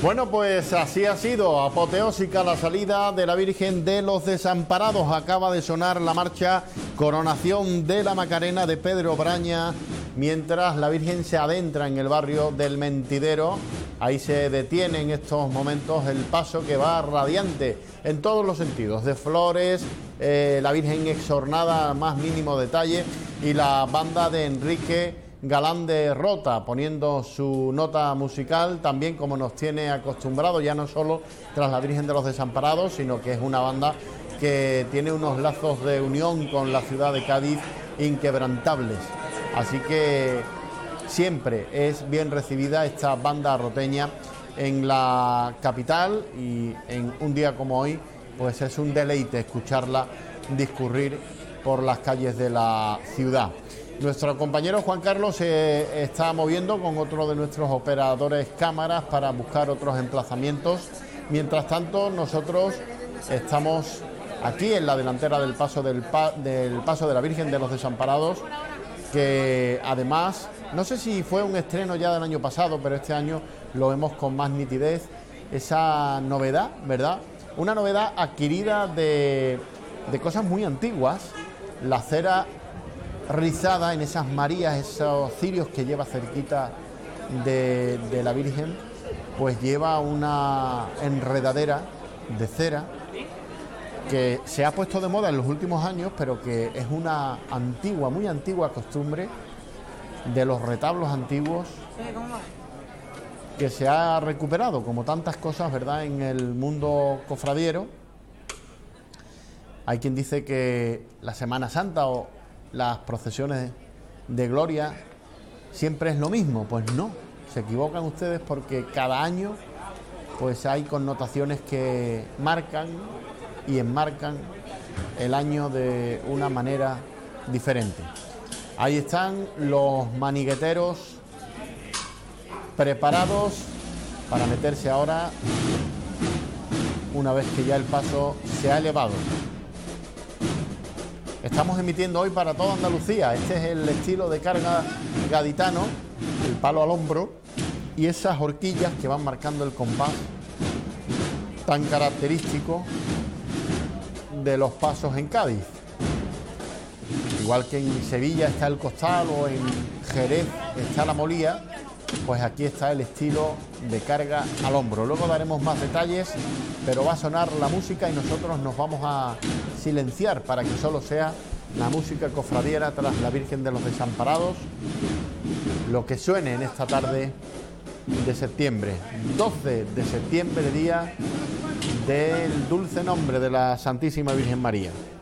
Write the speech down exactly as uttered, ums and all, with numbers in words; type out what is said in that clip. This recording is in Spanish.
Bueno, pues así ha sido, apoteósica la salida de la Virgen de los Desamparados. Acaba de sonar la marcha Coronación de la Macarena de Pedro Braña, mientras la Virgen se adentra en el barrio del Mentidero. Ahí se detiene en estos momentos el paso, que va radiante en todos los sentidos, de flores, eh, la Virgen exornada al más mínimo detalle, y la banda de Enrique Galán de Rota poniendo su nota musical, también como nos tiene acostumbrado, ya no solo tras la Virgen de los Desamparados, sino que es una banda que tiene unos lazos de unión con la ciudad de Cádiz inquebrantables. Así que siempre es bien recibida esta banda roteña en la capital, y en un día como hoy pues es un deleite escucharla discurrir por las calles de la ciudad. Nuestro compañero Juan Carlos se está moviendo con otro de nuestros operadores cámaras para buscar otros emplazamientos. Mientras tanto, nosotros estamos aquí en la delantera del paso del, pa del paso de la Virgen de los Desamparados, que además, no sé si fue un estreno ya del año pasado, pero este año lo vemos con más nitidez, esa novedad, ¿verdad? Una novedad adquirida de, de cosas muy antiguas, la cera rizada en esas Marías, esos cirios que lleva cerquita de, de la Virgen, pues lleva una enredadera de cera que se ha puesto de moda en los últimos años, pero que es una antigua, muy antigua costumbre de los retablos antiguos, que se ha recuperado, como tantas cosas, ¿verdad?, en el mundo cofradiero. Hay quien dice que la Semana Santa o las procesiones de gloria siempre es lo mismo. Pues no, se equivocan ustedes, porque cada año pues hay connotaciones que marcan y enmarcan el año de una manera diferente. Ahí están los manigueteros preparados para meterse ahora, una vez que ya el paso se ha elevado. Estamos emitiendo hoy para toda Andalucía. Este es el estilo de carga gaditano, el palo al hombro y esas horquillas que van marcando el compás tan característico de los pasos en Cádiz. Igual que en Sevilla está el costal o en Jerez está la molía, pues aquí está el estilo de carga al hombro. Luego daremos más detalles, pero va a sonar la música y nosotros nos vamos a silenciar para que solo sea la música cofradiera tras la Virgen de los Desamparados lo que suene en esta tarde de septiembre, doce de septiembre, día del dulce nombre de la Santísima Virgen María.